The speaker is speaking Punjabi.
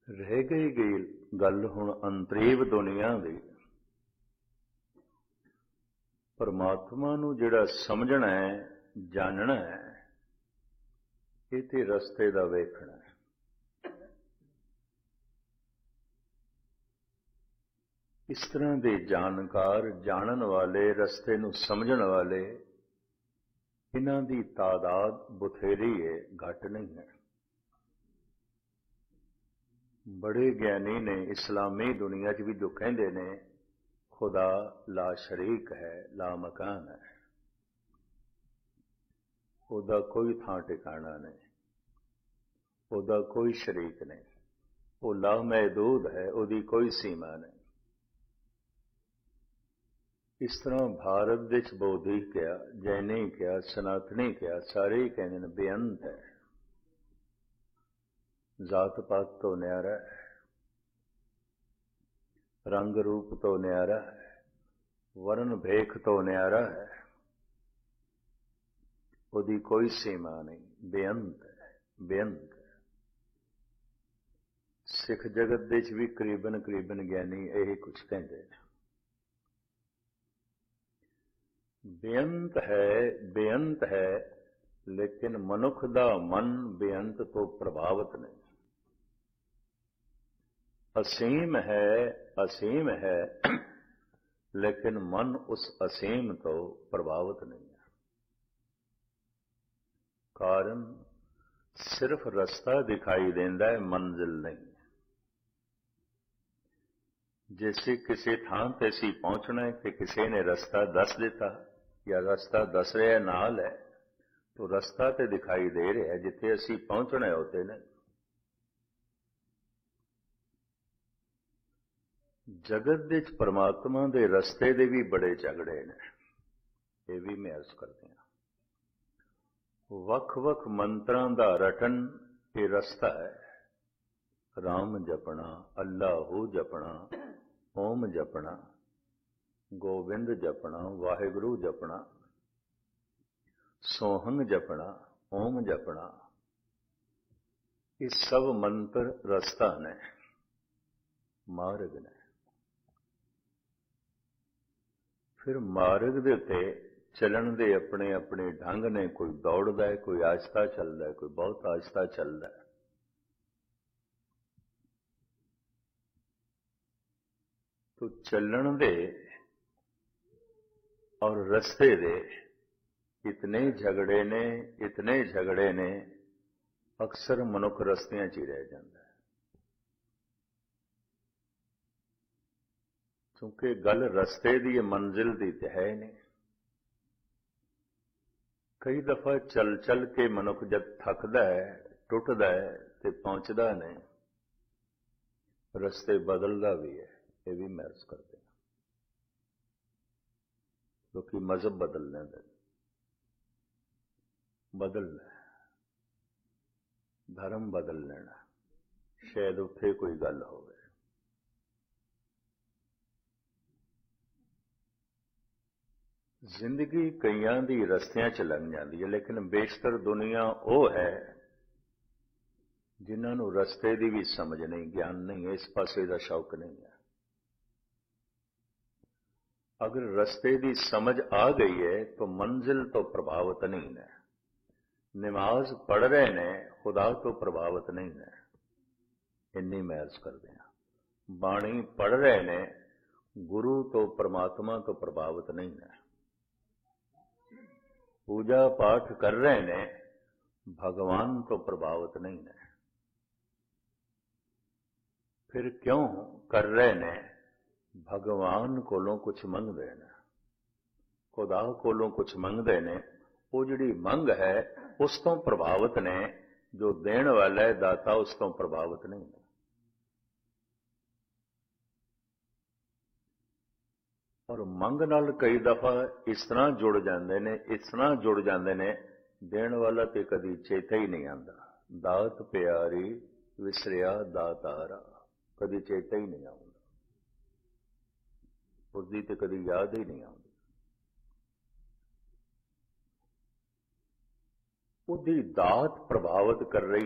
ਰਹਿ ਗਈ ਗੱਲ ਹੁਣ ਅੰਤਰੀਵ ਦੁਨੀਆ ਦੀ। ਪਰਮਾਤਮਾ ਨੂੰ ਜਿਹੜਾ ਸਮਝਣਾ ਹੈ, ਜਾਣਨਾ ਹੈ, ਇਹ ਤੇ ਰਸਤੇ ਦਾ ਵੇਖਣਾ ਹੈ। ਇਸ ਤਰ੍ਹਾਂ ਦੇ ਜਾਣਕਾਰ, ਜਾਣਨ ਵਾਲੇ, ਰਸਤੇ ਨੂੰ ਸਮਝਣ ਵਾਲੇ, ਇਹਨਾਂ ਦੀ ਤਾਦਾਦ ਬਥੇਰੀ ਹੈ, ਘੱਟ ਨਹੀਂ ਹੈ। ਬੜੇ ਗਿਆਨੀ ਨੇ ਇਸਲਾਮੀ ਦੁਨੀਆ 'ਚ ਵੀ ਜੋ ਕਹਿੰਦੇ ਨੇ ਖੁਦਾ ਲਾ ਸ਼ਰੀਕ ਹੈ, ਲਾ ਮਕਾਨ ਹੈ, ਉਹਦਾ ਕੋਈ ਥਾਂ ਟਿਕਾਣਾ ਨਹੀਂ, ਉਹਦਾ ਕੋਈ ਸ਼ਰੀਕ ਨਹੀਂ, ਉਹ ਲਾ ਮਹਿਦੂਦ ਹੈ, ਉਹਦੀ ਕੋਈ ਸੀਮਾ ਨਹੀਂ। ਇਸ ਤਰ੍ਹਾਂ ਭਾਰਤ ਦੇ ਵਿੱਚ ਬੌਧੀ ਕਿਹਾ, ਜੈਨੀ ਕਿਹਾ, ਸਨਾਤਨੀ ਕਿਹਾ, ਸਾਰੇ ਹੀ ਕਹਿੰਦੇ ਨੇ ਬੇਅੰਤ ਹੈ, ਜ਼ਾਤ ਪਾਤ ਤੋਂ ਨਿਆਰਾ ਹੈ, ਰੰਗ ਰੂਪ ਤੋਂ ਨਿਆਰਾ ਹੈ, ਵਰਨ ਭੇਖ ਤੋਂ ਨਿਆਰਾ ਹੈ, ਉਹਦੀ ਕੋਈ ਸੀਮਾ ਨਹੀਂ, ਬੇਅੰਤ ਹੈ, ਬੇਅੰਤ ਹੈ। ਸਿੱਖ ਜਗਤ ਦੇ ਵਿੱਚ ਵੀ ਕਰੀਬਨ ਗਿਆਨੀ ਇਹ ਕੁਝ ਕਹਿੰਦੇ ਨੇ। ਬੇਅੰਤ ਹੈ, ਲੇਕਿਨ ਮਨੁੱਖ ਦਾ ਮਨ ਬੇਅੰਤ ਤੋਂ ਪ੍ਰਭਾਵਿਤ ਨਹੀਂ। ਅਸੀਮ ਹੈ, ਲੇਕਿਨ ਮਨ ਉਸ ਅਸੀਮ ਤੋਂ ਪ੍ਰਭਾਵਿਤ ਨਹੀਂ ਹੈ। ਕਾਰਨ ਸਿਰਫ ਰਸਤਾ ਦਿਖਾਈ ਦਿੰਦਾ ਹੈ, ਮੰਜ਼ਿਲ ਨਹੀਂ। ਜੈਸੇ ਕਿਸੇ ਥਾਂ ਤੇ ਅਸੀਂ ਪਹੁੰਚਣਾ ਹੈ ਕਿ ਕਿਸੇ ਨੇ ਰਸਤਾ ਦੱਸ ਦਿੱਤਾ ਜਾਂ ਰਸਤਾ ਦੱਸ ਰਿਹਾ ਨਾਲ ਹੈ, तो ਰਸਤਾ ਤੇ ਦਿਖਾਈ ਦੇ ਰਿਹਾ, ਜਿੱਥੇ ਅਸੀਂ ਪਹੁੰਚਣਾ ਉੱਥੇ ਨੇ। ਜਗਤ ਦੇ ਵਿੱਚ ਪਰਮਾਤਮਾ ਦੇ ਰਸਤੇ ਦੇ ਵੀ ਬੜੇ ਝਗੜੇ ਨੇ, ਇਹ ਵੀ ਮੈਂ ਅਰਜ਼ ਕਰਦੇ ਹਾਂ। ਵੱਖ-ਵੱਖ ਮੰਤਰਾਂ ਦਾ ਰਟਨ ਇਹ ਰਸਤਾ ਹੈ। ਰਾਮ ਜਪਣਾ, ਅੱਲਾਹੂ ਜਪਣਾ, ਓਮ ਜਪਣਾ, ਗੋਬਿੰਦ ਜਪਣਾ, ਵਾਹਿਗੁਰੂ ਜਪਣਾ, ਸੋਹੰਗ ਜਪਣਾ, ਓਮ ਜਪਣਾ, ਇਹ ਸਭ ਮੰਤਰ ਰਸਤਾ ਨੇ, ਮਾਰਗ ਨੇ। ਫਿਰ ਮਾਰਗ ਦੇ ਉੱਤੇ ਚੱਲਣ ਦੇ ਆਪਣੇ ਆਪਣੇ ਢੰਗ ਨੇ। ਕੋਈ ਦੌੜਦਾ ਹੈ, ਕੋਈ ਆਹਿਸਤਾ ਚੱਲਦਾ ਹੈ, ਕੋਈ ਬਹੁਤ ਆਹਿਸਤਾ ਚੱਲਦਾ ਹੈ। ਤੋ ਚੱਲਣ ਦੇ ਔਰ ਰਸਤੇ ਦੇ इतने झगड़े ने, अक्सर मनुख रस्तियां च ही रह जाता है। क्योंकि गल रस्ते दी मंजिल दी ते है नहीं। कई दफा चल चल के मनुख जब थकदा है, टुटदा है ते पहुंचदा नहीं, रस्ते बदलदा भी है। ये भी महसूस करते हैं, क्योंकि मजहब बदल लेंदे, बदलना, धर्म बदल लेना, शायद उत्थे कोई गल होवे। जिंदगी कईयां दी रस्तियां च लंघ जाती है, लेकिन बेशतर दुनिया वो है जिन्हां नूं रस्ते दी भी समझ नहीं, ज्ञान नहीं, इस पासे दा शौक नहीं है। अगर रस्ते दी समझ आ गई है तो मंजिल तो प्रभावित नहीं है। नमाज पढ़ रहे ने, खुदा तो प्रभावित नहीं है, इन्नी महज करते हैं। बाणी पढ़ रहे ने, गुरु तो परमात्मा तो प्रभावित नहीं है। पूजा पाठ कर रहे ने, भगवान तो प्रभावित नहीं है। फिर क्यों कर रहे ने? भगवान कोलों कुछ मंगदे ने, खुदा कोलों कुछ मंगदे ने। वो जिहड़ी मंग है उस तो प्रभावित ने, जो देण वाला है दाता उस तो प्रभावित नहीं है। और मंग नाल कई दफा इस तरह जुड़ जाते ने, इस तरह जुड़ जाते ने, देण वाला ते कदी चेता ही नहीं आंदा। दात प्यारी विसरिया दातारा, कदी चेता ही नहीं आउंदा, उसदी ते कदी याद ही नहीं आउंदी। ਉਹਦੀ ਦਾਤ ਪ੍ਰਭਾਵਿਤ ਕਰ ਰਹੀ